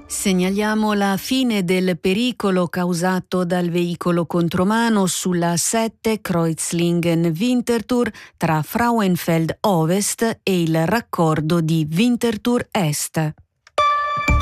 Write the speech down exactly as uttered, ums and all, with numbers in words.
Segnaliamo la fine del pericolo causato dal veicolo contromano sulla sette Kreuzlingen Winterthur tra Frauenfeld Ovest e il raccordo di Winterthur Est.